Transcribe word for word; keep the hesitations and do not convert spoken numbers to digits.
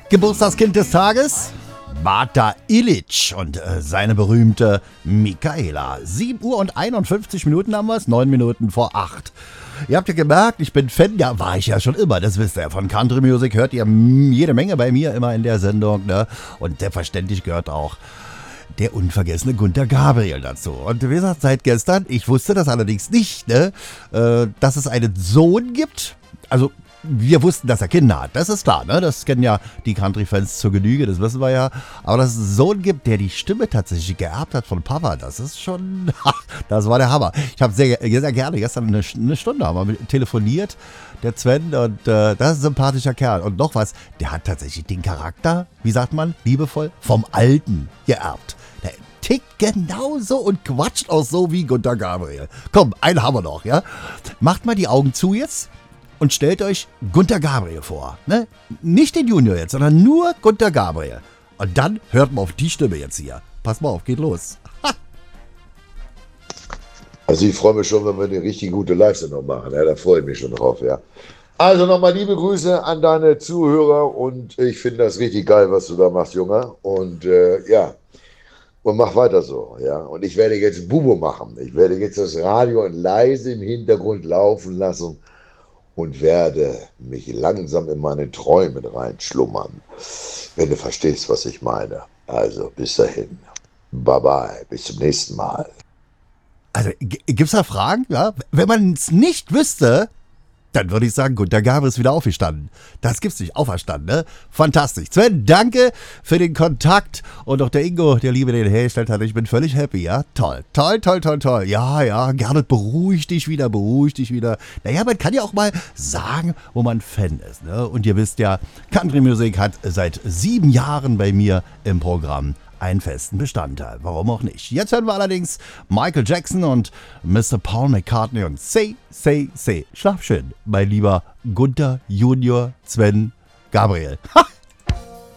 Geburtstagskind des Tages? Bata Illich und äh, seine berühmte Michaela. sieben Uhr und einundfünfzig Minuten haben wir es, neun Minuten vor acht. Ihr habt ja gemerkt, ich bin Fan, ja, war ich ja schon immer, das wisst ihr. Von Country Music hört ihr jede Menge bei mir immer in der Sendung, ne? Und selbstverständlich gehört auch der unvergessene Gunther Gabriel dazu. Und wie gesagt, seit gestern, ich wusste das allerdings nicht, ne, äh, dass es einen Sohn gibt. Also, wir wussten, dass er Kinder hat, das ist klar, ne? Das kennen ja die Country-Fans zur Genüge, das wissen wir ja. Aber dass es einen Sohn gibt, der die Stimme tatsächlich geerbt hat von Papa, das ist schon, das war der Hammer. Ich habe sehr, sehr gerne gestern eine, eine Stunde haben wir telefoniert, der Sven, und äh, das ist ein sympathischer Kerl. Und noch was, der hat tatsächlich den Charakter, wie sagt man, liebevoll, vom Alten geerbt. Der tickt genauso und quatscht auch so wie Gunther Gabriel. Komm, einen haben wir noch, ja? Macht mal die Augen zu jetzt. Und stellt euch Gunther Gabriel vor. Ne? Nicht den Junior jetzt, sondern nur Gunther Gabriel. Und dann hört mal auf die Stimme jetzt hier. Pass mal auf, geht los. Ha. Also ich freue mich schon, wenn wir eine richtig gute Live-Sendung machen. Ja, da freue ich mich schon drauf, ja. Also nochmal liebe Grüße an deine Zuhörer und ich finde das richtig geil, was du da machst, Junge. Und äh, ja, und mach weiter so, ja. Und ich werde jetzt Bubo machen. Ich werde jetzt das Radio leise im Hintergrund laufen lassen und werde mich langsam in meine Träume reinschlummern, wenn du verstehst, was ich meine. Also, bis dahin. Bye-bye. Bis zum nächsten Mal. Also, g- gibt's da Fragen? Ja? Wenn man es nicht wüsste, dann würde ich sagen, Gunther Gabriel ist wieder aufgestanden. Das gibt's nicht, auferstanden, ne? Fantastisch. Sven, danke für den Kontakt. Und auch der Ingo, der Liebe, den hergestellt hat. Ich bin völlig happy, ja? Toll, toll, toll, toll, toll. Ja, ja, gerne, beruhig dich wieder, beruhig dich wieder. Naja, man kann ja auch mal sagen, wo man Fan ist, ne? Und ihr wisst ja, Country Music hat seit sieben Jahren bei mir im Programm einen festen Bestandteil. Warum auch nicht? Jetzt hören wir allerdings Michael Jackson und Mister Paul McCartney und Say, Say, Say. Schlaf schön, mein lieber Gunther Junior Sven Gabriel.